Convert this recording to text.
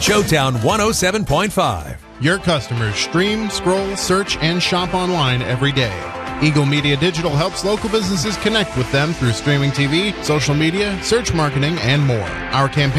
Showtown 107.5. Your customers stream, scroll, search, and shop online every day. Eagle Media Digital helps local businesses connect with them through streaming TV, social media, search marketing, and more. Our campaign